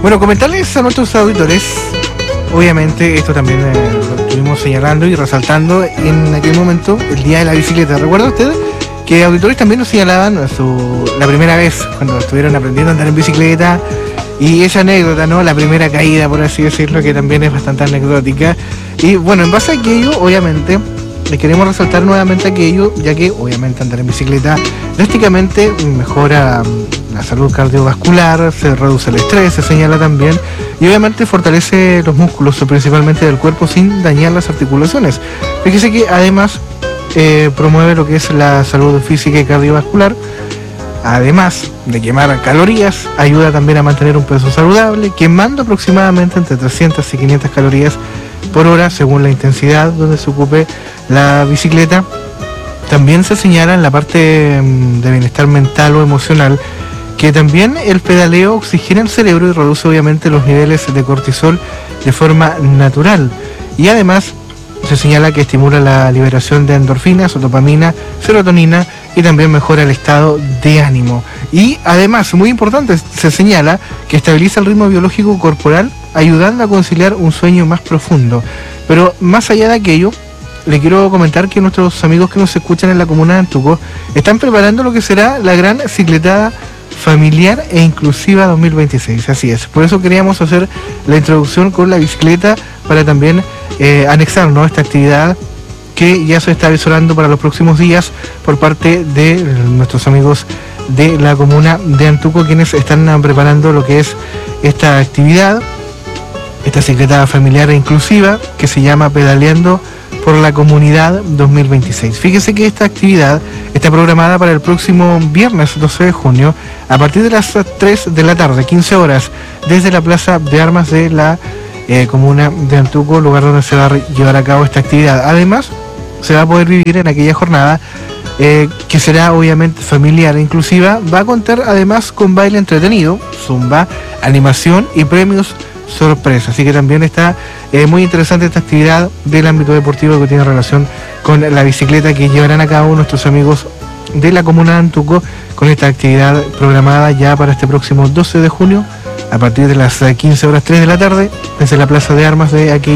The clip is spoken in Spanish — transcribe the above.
Bueno, comentarles a nuestros auditores, obviamente esto también lo estuvimos señalando y resaltando en aquel momento, el día de la bicicleta. ¿Recuerda usted que auditores también nos señalaban la primera vez cuando estuvieron aprendiendo a andar en bicicleta? Y esa anécdota, ¿no? La primera caída, por así decirlo, que también es bastante anecdótica. Y bueno, en base a aquello, obviamente, les queremos resaltar nuevamente aquello, ya que obviamente andar en bicicleta drásticamente mejora la salud cardiovascular, se reduce el estrés, se señala también, y obviamente fortalece los músculos, principalmente del cuerpo, sin dañar las articulaciones. Fíjese que además promueve lo que es la salud física y cardiovascular. Además de quemar calorías, ayuda también a mantener un peso saludable, quemando aproximadamente entre 300 y 500 calorías por hora, según la intensidad donde se ocupe la bicicleta. También se señala en la parte de bienestar mental o emocional que también el pedaleo oxigena el cerebro y reduce obviamente los niveles de cortisol de forma natural. Y además se señala que estimula la liberación de endorfinas, dopamina, serotonina y también mejora el estado de ánimo. Y además, muy importante, se señala que estabiliza el ritmo biológico corporal, ayudando a conciliar un sueño más profundo. Pero más allá de aquello, le quiero comentar que nuestros amigos que nos escuchan en la comuna de Antuco están preparando lo que será la gran cicletada familiar e inclusiva 2026. Así es, por eso queríamos hacer la introducción con la bicicleta para también anexarnos a esta actividad que ya se está avisorando para los próximos días por parte de nuestros amigos de la comuna de Antuco, quienes están preparando lo que es esta actividad, esta cicletada familiar e inclusiva que se llama Pedaleando por la Comunidad 2026. Fíjese que esta actividad está programada para el próximo viernes 12 de junio a partir de las 3 de la tarde, 15 horas, desde la Plaza de Armas de la comuna de Antuco, lugar donde se va a llevar a cabo esta actividad. Además, se va a poder vivir en aquella jornada que será obviamente familiar e inclusiva. Va a contar además con baile entretenido, zumba, animación y premios sorpresa. Así que también está muy interesante esta actividad del ámbito deportivo que tiene relación con la bicicleta que llevarán a cabo nuestros amigos de la comuna de Antuco con esta actividad programada ya para este próximo 12 de junio a partir de las 15 horas 3 de la tarde desde la Plaza de Armas de aquí